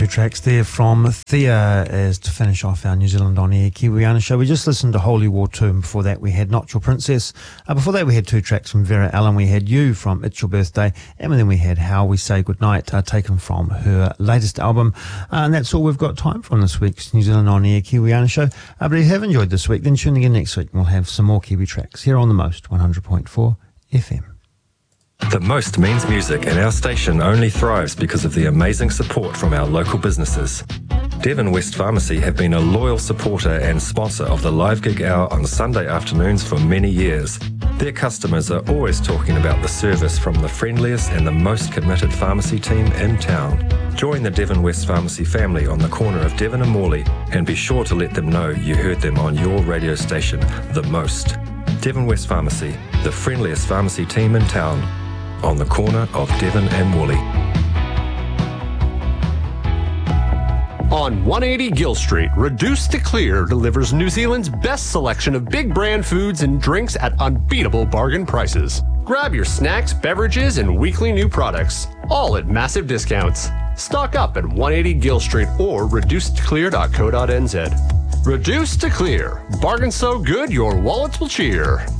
Two tracks there from Thea as to finish off our New Zealand On Air Kiwiana show. We just listened to Holy War 2, and before that we had Not Your Princess. Before that we had two tracks from Vera Ellen. We had You from It's Your Birthday, and then we had How We Say Goodnight, taken from her latest album. And that's all we've got time for on this week's New Zealand On Air Kiwiana show. But if you have enjoyed this week, then tune in again next week and we'll have some more Kiwi tracks here on The Most 100.4 FM. The Most means music, and our station only thrives because of the amazing support from our local businesses. Devon West Pharmacy have been a loyal supporter and sponsor of the Live Gig Hour on Sunday afternoons for many years. Their customers are always talking about the service from the friendliest and the most committed pharmacy team in town. Join the Devon West Pharmacy family on the corner of Devon and Morley, and be sure to let them know you heard them on your radio station, The Most. Devon West Pharmacy, the friendliest pharmacy team in town, on the corner of Devon and Morley. On 180 Gill Street, Reduced to Clear delivers New Zealand's best selection of big brand foods and drinks at unbeatable bargain prices. Grab your snacks, beverages, and weekly new products, all at massive discounts. Stock up at 180 Gill Street or reducedtoclear.co.nz. Reduced to Clear. Bargains so good your wallets will cheer.